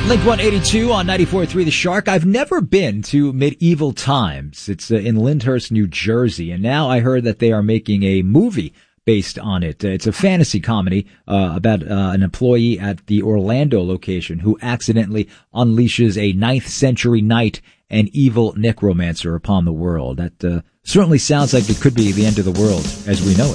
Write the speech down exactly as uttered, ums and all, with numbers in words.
Link one eighty-two on ninety-four point three The Shark. I've never been to Medieval Times. It's uh, in Lyndhurst, New Jersey. And now I heard that they are making a movie based on it. Uh, it's a fantasy comedy uh, about uh, an employee at the Orlando location who accidentally unleashes a ninth century knight and evil necromancer upon the world. That uh, certainly sounds like it could be the end of the world as we know it.